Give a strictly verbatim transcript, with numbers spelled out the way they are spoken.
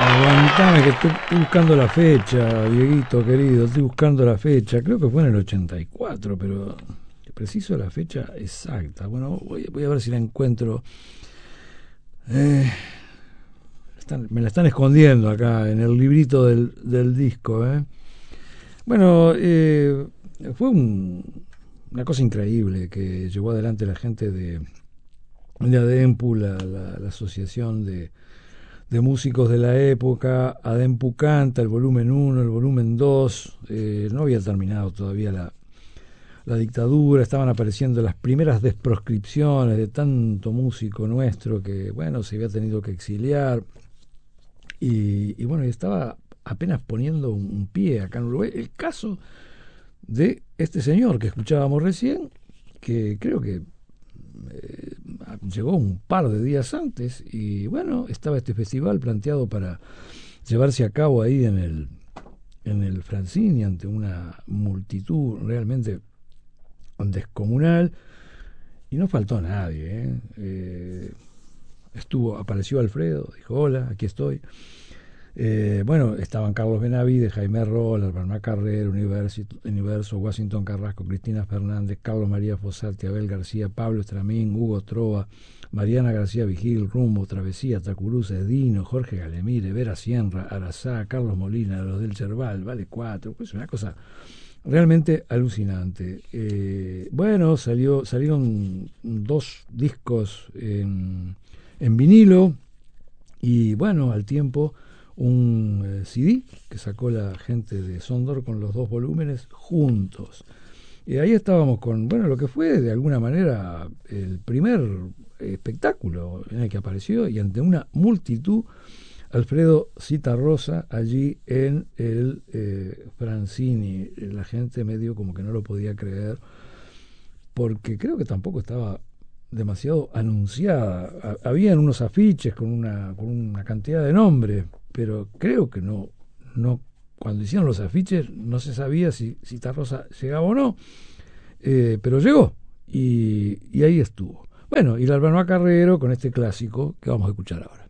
Aguantame que estoy, estoy buscando la fecha, Dieguito querido, estoy buscando la fecha, creo que fue en el ochenta y cuatro, pero preciso la fecha exacta. Bueno, voy, voy a ver si la encuentro. Eh, están, me la están escondiendo acá en el librito del, del disco. ¿eh? Bueno, eh, fue un, una cosa increíble que llevó adelante la gente de, de ADEMPU, la, la, la asociación de de músicos de la época. ADEMPU Canta, el volumen uno, el volumen dos, eh, no había terminado todavía la, la dictadura, estaban apareciendo las primeras desproscripciones de tanto músico nuestro que, bueno, se había tenido que exiliar, y, y bueno, estaba apenas poniendo un, un pie acá en Uruguay. El caso de este señor que escuchábamos recién, que creo que Eh, llegó un par de días antes, y bueno, estaba este festival planteado para llevarse a cabo ahí en el en el Francini ante una multitud realmente descomunal, y no faltó nadie. ¿eh? Eh, estuvo apareció Alfredo, dijo hola, aquí estoy. Eh, bueno, estaban Carlos Benavides, Jaime Roll, Albert Carrero, Universo, Universo, Washington Carrasco, Cristina Fernández, Carlos María Fossati, Abel García, Pablo Estramín, Hugo Trova, Mariana García Vigil, Rumbo, Travesía, Tacuruza, Dino, Jorge Galemire, Vera Sierra, Arazá, Carlos Molina, Los del Cerval, Vale Cuatro, pues una cosa realmente alucinante. Eh, bueno, salió, salieron dos discos en, en vinilo, y bueno, al tiempo un eh, C D que sacó la gente de Sondor con los dos volúmenes juntos. Y ahí estábamos con, bueno, lo que fue de alguna manera el primer espectáculo en el que apareció, y ante una multitud, Alfredo Citarrosa allí en el eh, Francini. La gente medio como que no lo podía creer, porque creo que tampoco estaba demasiado anunciada. Habían unos afiches con una, con una cantidad de nombres, pero creo que no, no, cuando hicieron los afiches no se sabía si Citarrosa llegaba o no, eh, pero llegó, y, y ahí estuvo. Bueno, y el Albano Carrero con este clásico que vamos a escuchar ahora.